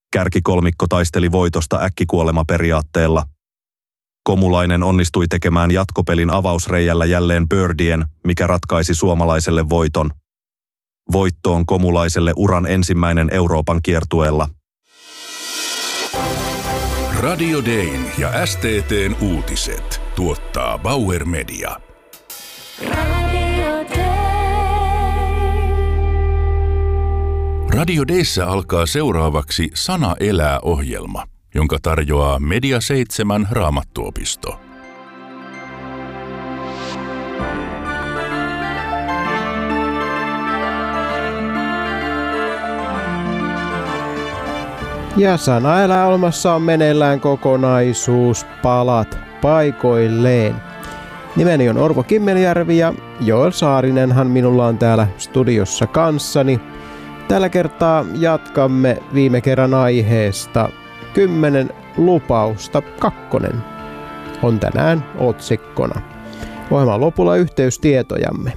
Kärkikolmikko taisteli voitosta äkkikuolemaperiaatteella. Komulainen onnistui tekemään jatkopelin avausreijällä jälleen birdien, mikä ratkaisi suomalaiselle voiton. Voitto on Komulaiselle uran ensimmäinen Euroopan kiertueella. Radio Dayn ja STT:n uutiset tuottaa Bauer Media. Radio Dayssä alkaa seuraavaksi Sana elää -ohjelma, jonka tarjoaa Media 7 Raamattuopisto. Ja Sana elää -ohjelmassa on meneillään kokonaisuus Palat paikoilleen. Nimeni on Orvo Kimmelijärvi ja Joel Saarinenhan minulla on täällä studiossa kanssani. Tällä kertaa jatkamme viime kerran aiheesta 10 lupausta 2 on tänään otsikkona. Ohjelman lopulla yhteystietojamme.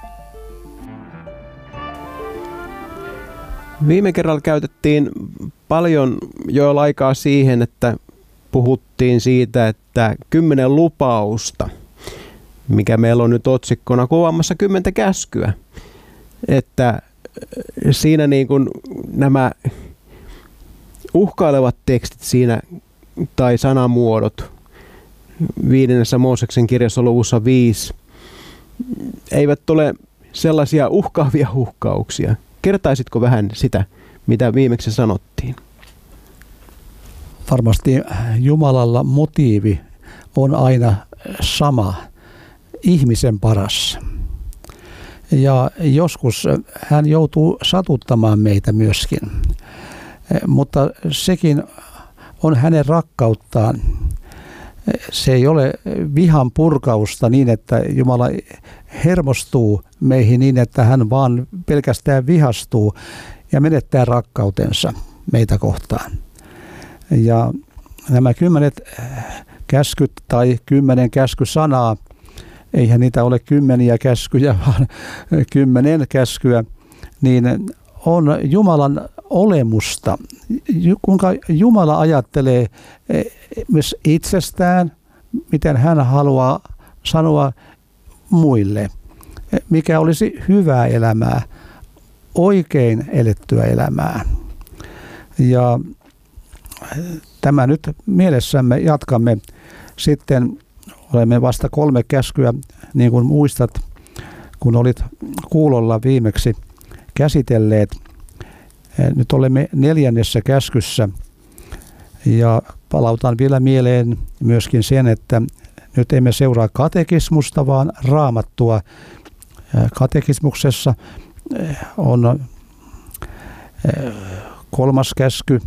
Viime kerralla käytettiin paljon jo aikaa siihen, että puhuttiin siitä, että 10 lupausta, mikä meillä on nyt otsikkona kuvaamassa 10 käskyä, että siinä niin kuin nämä uhkailevat tekstit siinä tai sanamuodot 5. Mooseksen kirjassa luvussa 5 eivät ole sellaisia uhkaavia uhkauksia. Kertaisitko vähän sitä, mitä viimeksi sanottiin? Varmasti Jumalalla motiivi on aina sama, ihmisen paras. Ja joskus hän joutuu satuttamaan meitä myöskin, mutta sekin on hänen rakkauttaan. Se ei ole vihan purkausta niin, että Jumala hermostuu meihin niin, että hän vaan pelkästään vihastuu ja menettää rakkautensa meitä kohtaan. Ja nämä 10 käskyt tai 10 käskysanaa, eihän niitä ole 10 käskyjä, vaan 10 käskyä, niin on Jumalan olemusta. Kuinka Jumala ajattelee myös itsestään, miten hän haluaa sanoa muille, mikä olisi hyvää elämää, oikein elettyä elämää. Ja tämä nyt mielessämme jatkamme sitten. Olemme vasta 3 käskyä, niin kuin muistat, kun olit kuulolla viimeksi käsitelleet. Nyt olemme 4. käskyssä ja palautan vielä mieleen myöskin sen, että nyt emme seuraa katekismusta, vaan Raamattua. Katekismuksessa on 3. käsky,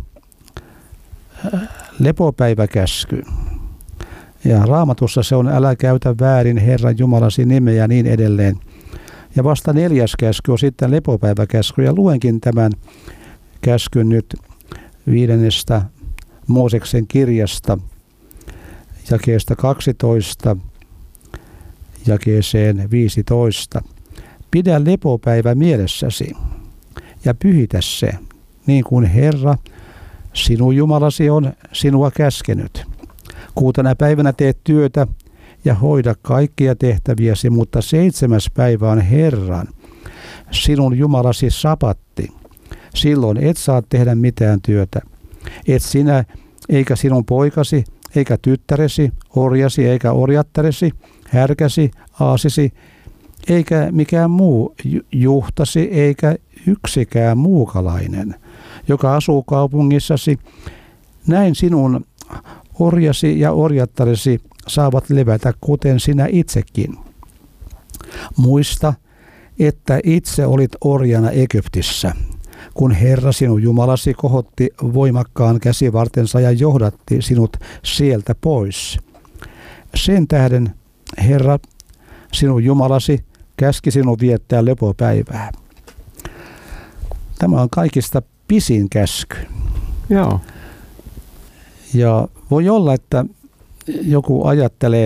lepopäiväkäsky. Ja Raamatussa se on älä käytä väärin Herran Jumalasi nimeä ja niin edelleen. Ja vasta 4. käsky on sitten lepopäiväkäsky. Ja luenkin tämän käskyn nyt 5. Mooseksen kirjasta jakeesta 12 jakeeseen 15. Pidä lepopäivä mielessäsi ja pyhitä se, niin kuin Herra, sinun Jumalasi on sinua käskenyt. 6. päivänä teet työtä ja hoida kaikkia tehtäviäsi, mutta 7. päivä on Herran, sinun Jumalasi sapatti. Silloin et saa tehdä mitään työtä. Et sinä, eikä sinun poikasi, eikä tyttäresi, orjasi, eikä orjattaresi, härkäsi, aasisi, eikä mikään muu juhtasi, eikä yksikään muukalainen, joka asuu kaupungissasi. Näin sinun orjasi ja orjattaresi saavat levätä, kuten sinä itsekin. Muista, että itse olit orjana Egyptissä, kun Herra sinun Jumalasi kohotti voimakkaan käsivartensa ja johdatti sinut sieltä pois. Sen tähden Herra sinun Jumalasi käski sinut viettää lepopäivää. Tämä on kaikista pisin käsky. Joo. Ja voi olla, että joku ajattelee,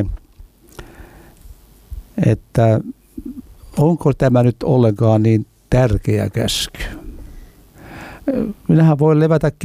että onko tämä nyt ollenkaan niin tärkeä käsky. Minähän voi levätä